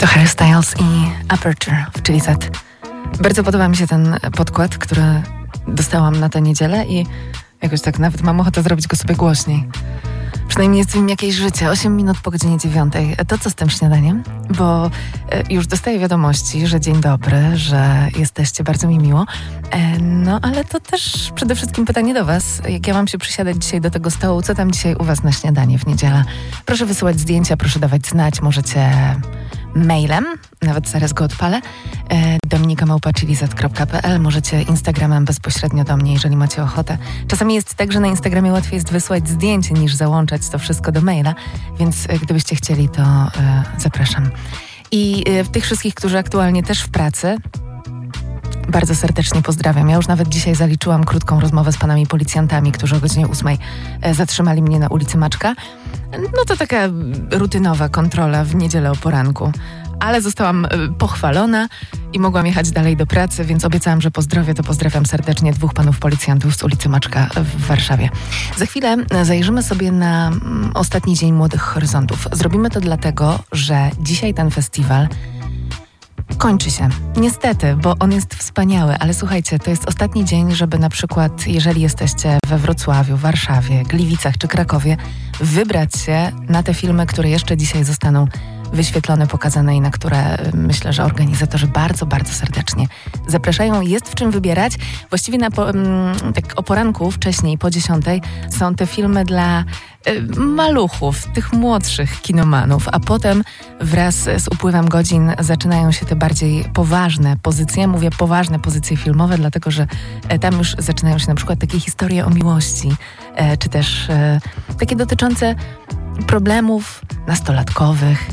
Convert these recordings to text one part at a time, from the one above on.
To Harry Styles i Aperture w Chili Z. Bardzo podoba mi się ten podkład, który dostałam na tę niedzielę i jakoś tak nawet mam ochotę zrobić go sobie głośniej. Przynajmniej jest w nim jakieś życie. 8 minut po godzinie 9. To co z tym śniadaniem? Bo już dostaję wiadomości, że dzień dobry, że jesteście, bardzo mi miło. No ale to też przede wszystkim pytanie do was. Jak ja mam się przysiadać dzisiaj do tego stołu, co tam dzisiaj u was na śniadanie w niedzielę? Proszę wysyłać zdjęcia, proszę dawać znać. Możecie mailem, nawet zaraz go odpalę, dominika@chiliz.pl. Możecie Instagramem bezpośrednio do mnie, jeżeli macie ochotę. Czasami jest tak, że na Instagramie łatwiej jest wysłać zdjęcie niż załączać to wszystko do maila, więc gdybyście chcieli, to zapraszam. I tych wszystkich, którzy aktualnie też w pracy, bardzo serdecznie pozdrawiam. Ja już nawet dzisiaj zaliczyłam krótką rozmowę z panami policjantami, którzy o godzinie 8 zatrzymali mnie na ulicy Maczka. No to taka rutynowa kontrola w niedzielę o poranku. Ale zostałam pochwalona i mogłam jechać dalej do pracy, więc obiecałam, że pozdrowię, to pozdrawiam serdecznie 2 panów policjantów z ulicy Maczka w Warszawie. Za chwilę zajrzymy sobie na ostatni dzień Młodych Horyzontów. Zrobimy to dlatego, że dzisiaj ten festiwal kończy się. Niestety, bo on jest wspaniały, ale słuchajcie, to jest ostatni dzień, żeby na przykład, jeżeli jesteście we Wrocławiu, Warszawie, Gliwicach czy Krakowie, wybrać się na te filmy, które jeszcze dzisiaj zostaną wyświetlone, pokazane i na które myślę, że organizatorzy bardzo, bardzo serdecznie zapraszają. Jest w czym wybierać. Właściwie tak o poranku, wcześniej, po 10 są te filmy dla maluchów, tych młodszych kinomanów, a potem wraz z upływem godzin zaczynają się te bardziej poważne pozycje. Mówię poważne pozycje filmowe, dlatego że tam już zaczynają się na przykład takie historie o miłości, czy też takie dotyczące problemów nastolatkowych.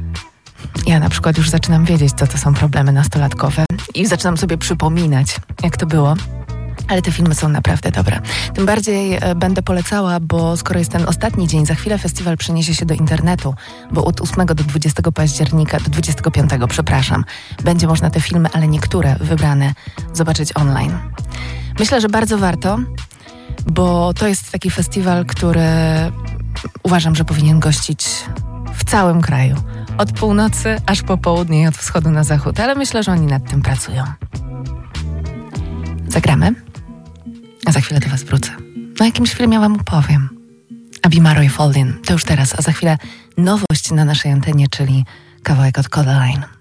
Ja na przykład już zaczynam wiedzieć, co to są problemy nastolatkowe i zaczynam sobie przypominać, jak to było. Ale te filmy są naprawdę dobre. Tym bardziej będę polecała, bo skoro jest ten ostatni dzień, za chwilę festiwal przeniesie się do internetu, bo od 8 do 20 października, do 25, będzie można te filmy, ale niektóre wybrane, zobaczyć online. Myślę, że bardzo warto, bo to jest taki festiwal, który uważam, że powinien gościć w całym kraju. Od północy aż po południe i od wschodu na zachód, ale myślę, że oni nad tym pracują. Zagramy, a za chwilę do was wrócę. O jakimś filmie wam opowiem. Abimaro i Foldin, to już teraz, a za chwilę nowość na naszej antenie, czyli kawałek od Codaline.